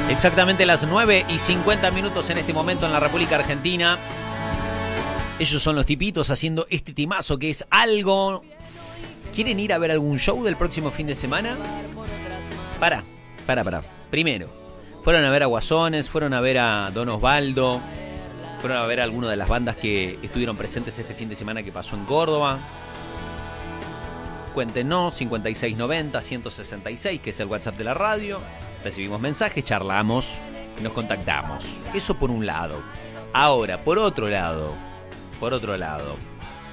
Exactamente las 9:50 en este momento en la República Argentina. Ellos son los tipitos haciendo este timazo que es algo. ¿Quieren ir a ver algún show del próximo fin de semana? Pará. Primero, fueron a ver a Guasones, fueron a ver a Don Osvaldo, fueron a ver a alguna de las bandas que estuvieron presentes este fin de semana que pasó en Córdoba. Cuéntenos, 5690-166, que es el WhatsApp de la radio. Recibimos mensajes, charlamos y nos contactamos. Eso por un lado. Ahora, por otro lado,